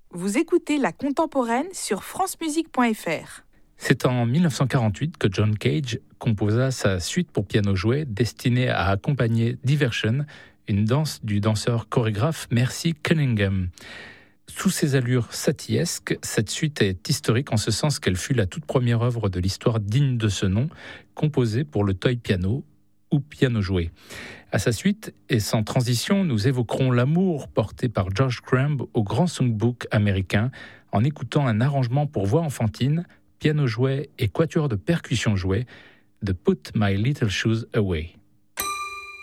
Vous écoutez La Contemporaine sur francemusique.fr. C'est en 1948 que John Cage composa sa suite pour piano jouet destinée à accompagner Diversion, une danse du danseur chorégraphe Mercy Cunningham. Sous ses allures satyesques, cette suite est historique en ce sens qu'elle fut la toute première œuvre de l'histoire digne de ce nom, composée pour le toy piano ou piano jouet. À sa suite, et sans transition, nous évoquerons l'amour porté par George Crumb au grand songbook américain en écoutant un arrangement pour voix enfantine, piano jouet et quatuor de percussion jouet de Put My Little Shoes Away.